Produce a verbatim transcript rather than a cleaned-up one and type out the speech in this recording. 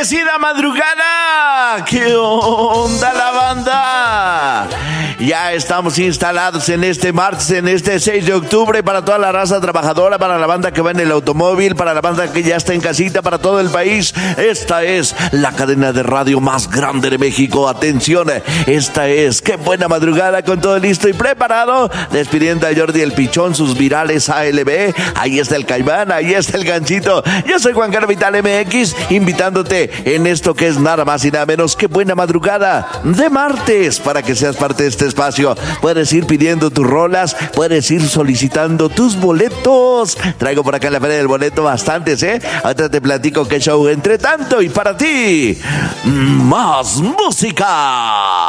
bendecida madrugada. ¿Qué onda la banda? Ya estamos instalados en este martes, en este seis de octubre, para toda la raza trabajadora, para la banda que va en el automóvil, para la banda que ya está en casita, para todo el país. Esta es la cadena de radio más grande de México. Atención, esta es Qué Buena Madrugada, con todo listo y preparado. Despidiendo a Jordi el Pichón, sus virales A L B. Ahí está el Caimán, ahí está el Ganchito. Yo soy Juan Carlos Vital M X, invitándote en esto que es nada más y nada menos que Buena Madrugada de martes, para que seas parte de este espacio. Puedes ir pidiendo tus rolas, puedes ir solicitando tus boletos. Traigo por acá en la feria del boleto bastantes, ¿eh? Ahorita te platico qué show. Entre tanto y para ti, más música.